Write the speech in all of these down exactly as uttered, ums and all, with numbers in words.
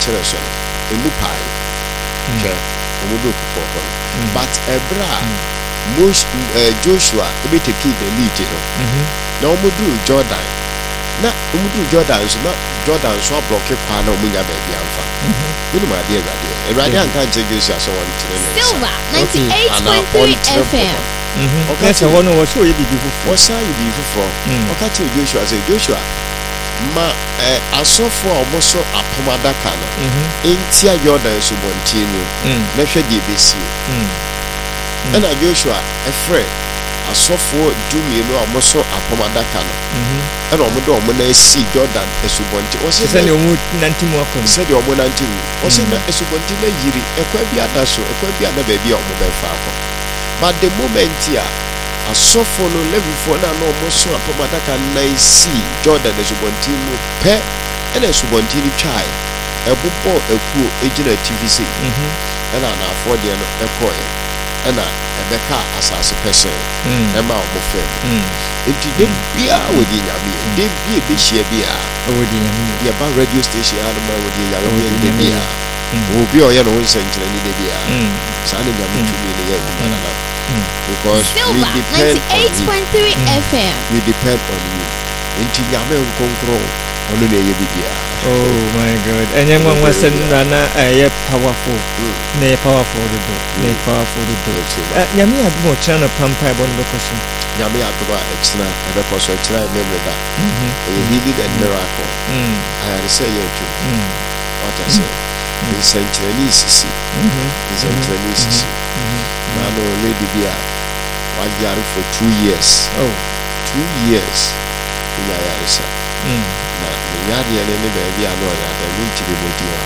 chere so emu pai je omodo kuko but ebra most Joshua ebe take the lead no na omodo Jordan na omodo Jordan so na Jordan so block kwa na omunya ba bia mfa mini ma de Ewrade Ewrade anka nche Joshua so won chere ne Silver ninety-eight point three F M mhm okay so wono wo so ye bibi fufu wo sa ye bibi fufu o ka che Joshua say Joshua ma eh asofo a omoso apomadaka no entia Jordan so bontie no na hwe de besi ana Joshua efre asofo dumienu a omoso apomadaka no ana omodo omo na esi Jordan esubontie o se se le omo nantimu akon se de omo nantimu o se na esubontie na yiri ekwa bi adaso ekwa bi ada ba bi a omo be fa akọ but the moment here asofo no level for na no omoso apomadaka na esi Jordan esubontie mu pe ena esubontie ni twai ebubo ekuo ejina T V C ena na afọ de no ekoye ena ebeka asase person ema omofe enti de bia wodi nyame de bia be hia bia wodi nyame ye ba radio station anu ma wodi nyame de bia obi oye no wonse nkyere ni de bia sa ne nyame tumi ne ye wona na because we depend ninety-eight point three F M we depend on you enti nyame nkonkro ono ne ye bia. Oh my God. Enye ngwa wasen na na eh powerful. Ne powerful do. Ne powerful do. Eh nyame admo chana pampa e bon bekoso. Nyame admo e china e bekoso china e memeda. Mhm. E healing and miracle. Mhm. I say you too. Mhm. What I say. The century sisi. Mhm. The century sisi. Mhm. Na no lady bia. One year for two years. Oh. Two years. Ya ya isa. Mhm. Na nyadi ene ne baby ano ya da winti be modiwa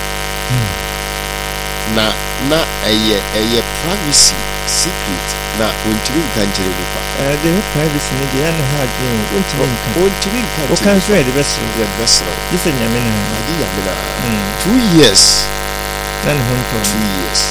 na na eye eye privacy secret na wontiri nkanjere nipa eh the privacy ne dia na ha dwen wontiri nkan wontiri nkan o kan so e de best de best this nyame na adi nyame na two years na no honto two years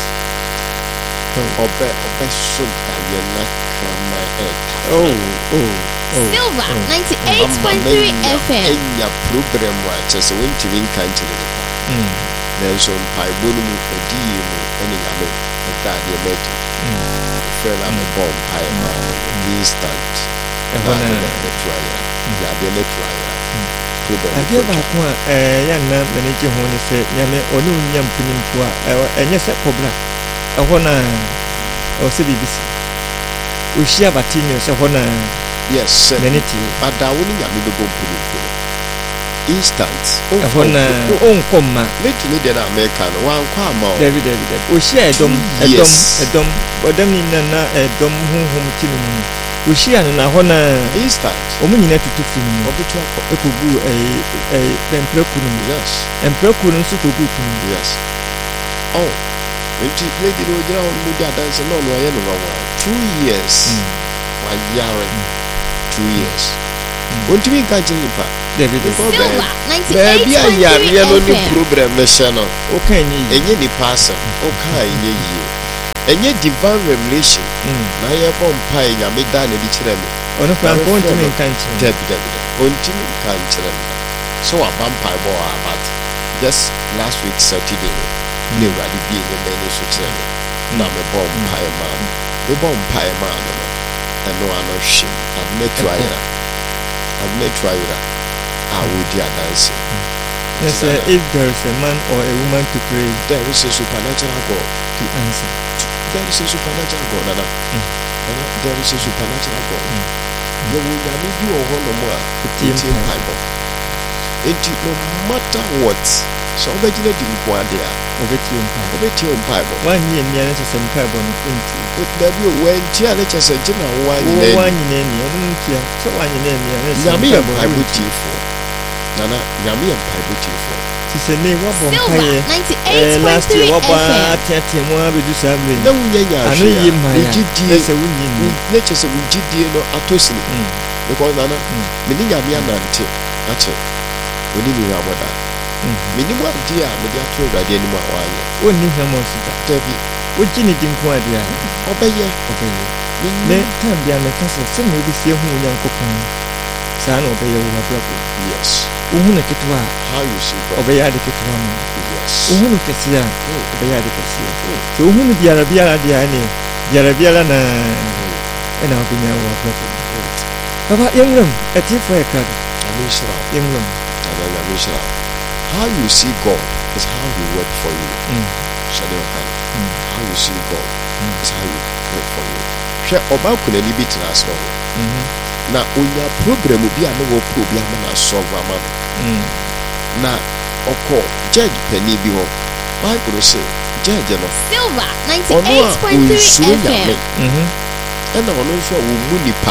obe obe so ka ye na krama e oh oh Silver ninety-eight point three F M. Enya program wa chese wentimi nkanchire nipa. Mm. Nenso mpai bonu mu edi mu ene nyame eta de meti. Mm. Fela me bomb mpai ma instant. E hona de tuaya. Ya de le tuaya. Program. Ade ba ko eh ya na manage ho ne se nyame oni unyam punim ko a enye se kobra. E hona o se bibisi. O shia batini o se hona yes sir. Meniti but da woni nyame be bomb punim. Instant. E hona on komma. Let me de na America no wan kwa ma. David David. O shia edom edom edom bodam ni na na edom honhom kinum. O shia no na hona instant. O munyina tutu fini. Obetu akọ ekogu eh eh pemprekunum. Yes. Emprekunum su kogu kunum. Yes. Oh. Enti lady no jira on mu dia dance no no aye no wa. two years. Wa yare. two years. Won't we catch him pa? David Silver ninety-eight point three F M. Program na channel. Okay ni. Enye ni person. Okay enye yi. Enye divine revelation. Na ye bom pa enya me da na di kire me. Ono pa won't me catch him. David David. Won't me catch him. So a vampire boy but just last week Saturday. Ne Ewrade bi enye me ni so kire me. Na me bom pa e man. Me bom pa e man no. Eno ano hwim. Admetu ayira. Admetu ayira. I would hear dancing. Yes, sir. If there is a man or a woman to pray, there is a supernatural God to answer. There is a supernatural God, Nana. Mm. Nana, there is a supernatural God. You will never be a whole more. It's in Bible. And no matter what, so obey the Quadia, obey your Bible. One year, near some Bible. But there you went, Tiana's a general one in any, so one in any, Yamia Bible for. Nana, Yami and Bible for. She said, Silver ninety-eight point three F M. No, I know you, my dear, so we need nature's a good deal at Tosin. Because Nana, many Yamia Nanti, that's it. We need you, Amada. Minimum dear, Mediato, Radianima, one new Hamos, Debbie. What you need in Quadia? Obey ye, obey ye. Let time be a castle, some will be see who young coupon. saa na ɔbɛyɛ wo abrabɔ. Yes. Wohu no ketewa How you see God. ɔbɛyɛ ade ketewa ma. Yes. Wohu no kɛseɛ a ɔbɛyɛ ade kɛseɛ. Sɛ wohu no biara biara deɛ ne biara biara na ɛna wobɛnya wo abrabɔ. Papa yɛnwuram ɛtiefo yɛ ka do. Amishra. Yɛnwuram. Amishra. How you see God is how He work for you. Shadow hand. How you see God is how He work for you. Hwɛ ɔba kunani bi tena ase hɔ. Na onya program bi a ne wɔ pro bi ama na solve ama no. Na ɔkɔ judge pani bi hɔ. Bible say judge no. Silver ninety-eight point three F M. Ɛna ɔno nso a wɔn mu nipa.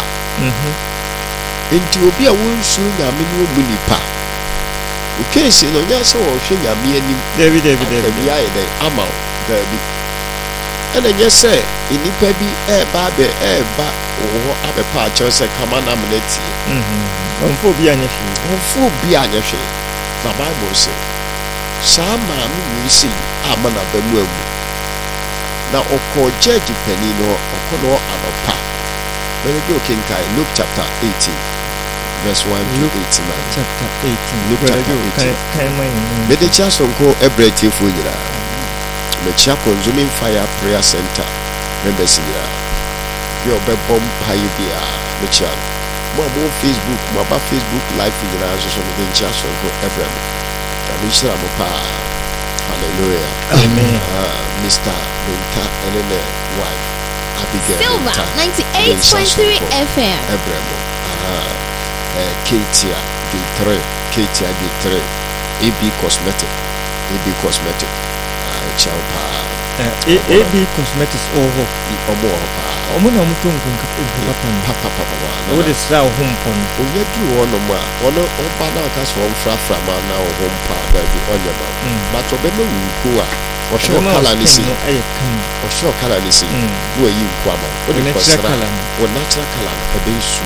Enti obi a wonsuro nyame ne omu nipa. O case no nya se wo hwe nyame anim. David David David. Bi aye dey ama o David. Ana nya se enipa bi e ba be e ba wo abepa a che se kama na mneti. Mhm. Onfo bi anya hwe. Onfo bi anya hwe. Na Bible say sama me wi si ama na ba mu amu. Na okọ judge pani no okọ no anopa. When you can Luke chapter eighteen, verse one to Luke eighty-nine. Chapter eighteen. Luke chapter eighteen. eighteen. Mede cha sonko ebreti fu nyira. Me cha consuming fire prayer center members nyira. Bi obebom pai bia me cha. Mo mo Facebook, mo ba Facebook live nyira so so me cha sonko ebrem. Na me shira mo pa. Hallelujah. Amen. Uh, Mister Minta and the wife. Abigail Silver ninety-eight point three F M. Ebremo. Ah, uh, Katia G three, Katia G three, A B Cosmetic, A B Cosmetic. Ah, Chaupa. A B Cosmetics over. Omo pa. Omo na mutu nkunka papa. Papa papa. Wo de sra wo hompon. Onye duru ono ma. Ono ompa na aka so omfra fra ma na wo hompa da bi onye ma. But obeme wuko a Osho kala ni si. Osho kala ni si. Wo yi nkwama. Wo de kosra. Wo natural color e be su.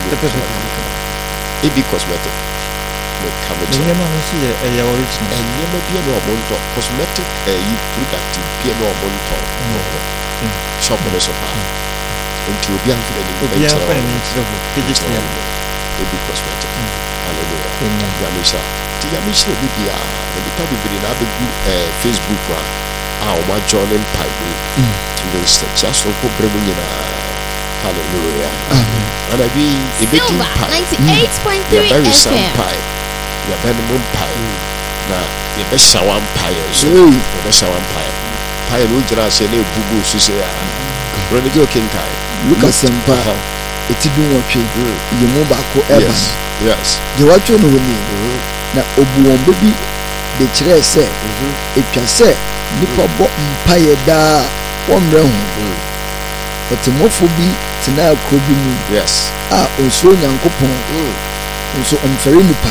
E be cosmetic. Me kamete. Ni ma no si e ya original. Enye ma bia no omonto. Cosmetic e yi product bia no omonto. Shop no so pa. Enti obi an fere ni. Obi an fere ni chiro ho. Digital. E be cosmetic. Hallelujah. Amen. Yamisha. Ti yamisha bi bia. Ndi pa bi bi na abegu eh Facebook wa. Ah, o ma joining pipe. Mm. To the just so ko brebu nyina. Hallelujah. Amen. And I be a bit in pipe. ninety-eight point three F M. Very some pipe. Ya ben mun pipe. Na ye be shawan pipe so. Ye be shawan pipe. Pipe no jira se na ebubu so se ya. Rene jo kinkai. Lucas Sempa. Eti dun wotwe. Ye mu ba ko eba. Yes. Yes. Je watwe no ni. Na obu won bebi de kire se. Etwa se nipa bo mpaye da womre hu otemofo bi tena akro bi mu yes a onso nyankopon nso omfere nipa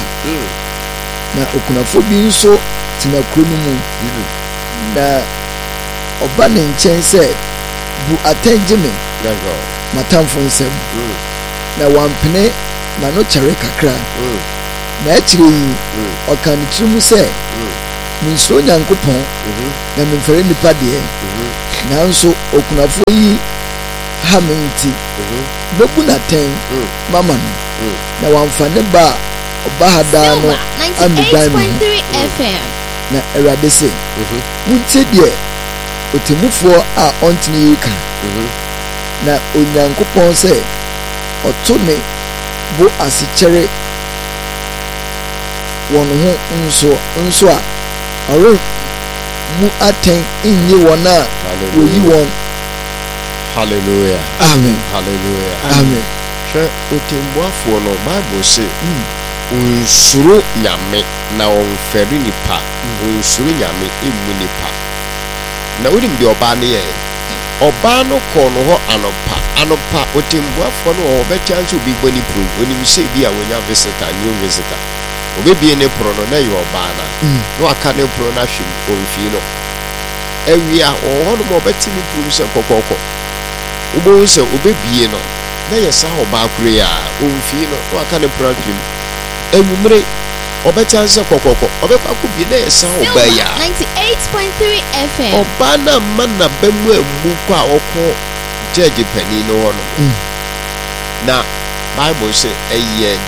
na okunafo bi nso tena akro no mu na oba ne nchen se bu atenjeme matamfo nsem na wampene na no kyere kakra na akire yi okan tirim se minso nyankopon na memfere nipa de nanso okunafo yi ha menti bebu na ten mama no na wamfane ba oba hada no ninety-eight point three F M na erade se muntie de otemufo a ontini yika na onyankopon se otone bo asikyere wono ho nso nso a ore mu aten inye wona oyi won. Hallelujah. Amen. Hallelujah. Amen. Hwe otembuafo no Bible say unsuro nyame na onfere nipa unsuro nyame emu nipa na wonim de oba ne ye oba no ko no ho anopa anopa otembuafo no obetianso bi gbani pro onim say bi a wonya visitor new visitor obebie ne pro no na ye oba na no aka ne pro na hwim onfi no ewia wo no mo beti ne pro se kokoko ubo se obebie no na ye sa oba kure ya onfi no no aka ne pro hwim enumre obetianse kokoko obekwa ku bi na ye sa oba ya ninety-eight point three F M oba na mana bemu emu kwa okọ judge pani no no na Bible say eye